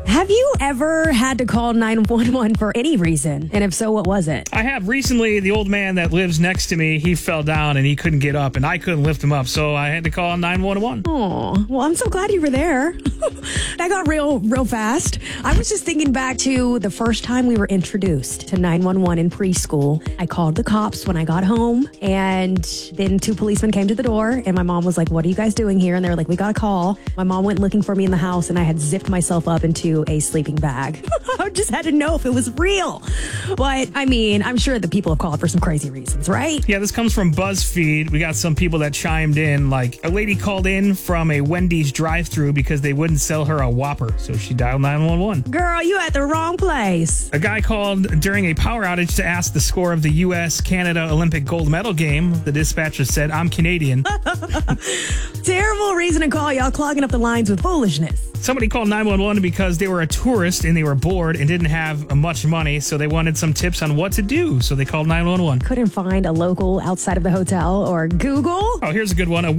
Have you ever had to call 911 for any reason? And if so, what was it? I have. Recently, the old man that lives next to me, he fell down and he couldn't get up, and I couldn't lift him up, so I had to call 911. Oh, well, I'm so glad you were there. That got real fast. I was just thinking back to the first time we were introduced to 911 in preschool. I called the cops when I got home, and then 2 policemen came to the door, and my mom was like, "What are you guys doing here?" And they were like, "We got a call." My mom went looking for me in the house, and I had zipped myself up into a sleeping bag. I just had to know if it was real. But, I mean, I'm sure that people have called for some crazy reasons, right? Yeah, this comes from BuzzFeed. We got some people that chimed in, like a lady called in from a Wendy's drive-thru because they wouldn't sell her a Whopper, so she dialed 911. Girl, you at the wrong place. A guy called during a power outage to ask the score of the U.S.-Canada Olympic gold medal game. The dispatcher said, "I'm Canadian." Terrible reason to call, y'all clogging up the lines with foolishness. Somebody called 911 because they were a tourist and they were bored and didn't have much money, so they wanted some tips on what to do, so they called 911. Couldn't find a local outside of the hotel or Google. Oh, here's a good one.